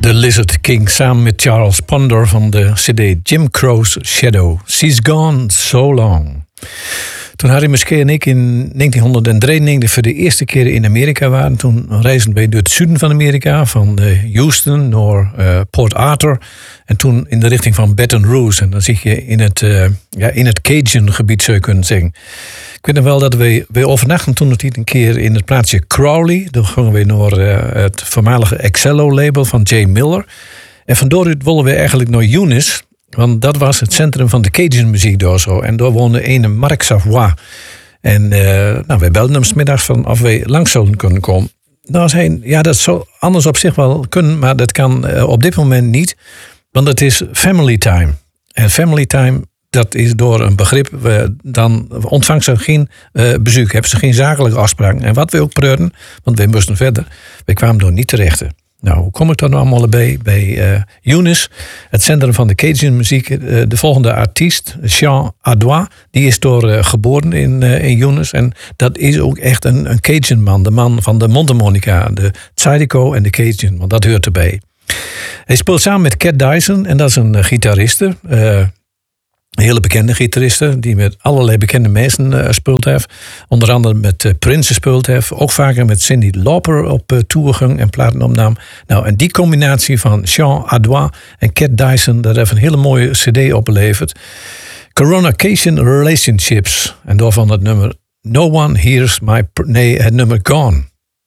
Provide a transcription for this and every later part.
The Lizard King samen met Charles Ponder van de cd Jim Crow's Shadow. She's Gone So Long. Toen Harry Musquet en ik in 1993 voor de eerste keer in Amerika waren, toen reisden wij door het zuiden van Amerika, van Houston naar Port Arthur en toen in de richting van Baton Rouge. En dan zie je in het Cajun-gebied, zou je kunnen zeggen. Ik weet nog wel dat we overnachten toen een keer in het plaatsje Crowley. Dan gingen we naar het voormalige Excello-label van Jay Miller. En van daaruit wilden we eigenlijk naar Eunice. Want dat was het centrum van de Cajun-muziek daar zo. En daar woonde een Marc Savoy. En wij belden hem 's middags van of wij langs zouden kunnen komen. Nou, zei hij, ja, dat zou anders op zich wel kunnen, maar dat kan op dit moment niet. Want het is family time. En family time, dat is door een begrip, dan ontvangt ze geen bezoek, hebben ze geen zakelijke afspraken. En wat we ook preurden, want we moesten verder, we kwamen door niet terecht. Nou, hoe kom ik dan allemaal bij? Bij Eunice, het centrum van de Cajun muziek. De volgende artiest, Jean Adois, die is door geboren in Eunice. En dat is ook echt een Cajun man. De man van de mondharmonica, de zydeco en de Cajun. Want dat hoort erbij. Hij speelt samen met Cat Dyson. En dat is een gitariste. Een hele bekende gitariste die met allerlei bekende mensen gespeeld heeft. Onder andere met Prince gespeeld heeft. Ook vaker met Cyndi Lauper op tour ging en platen opnam. Nou, en die combinatie van Jean Adois en Cat Dyson, dat heeft een hele mooie cd opgeleverd. Coronation Relationships. En daarvan het nummer No One Hears My... Nee, het nummer Gone.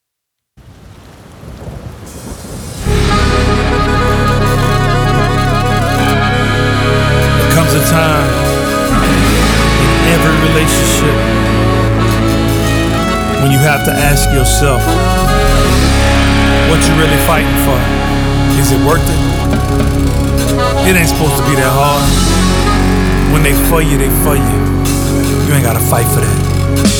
Comes a time in every relationship when you have to ask yourself what you really fighting for. Is it worth it? It ain't supposed to be that hard. When they for you, they for you. You ain't gotta fight for that.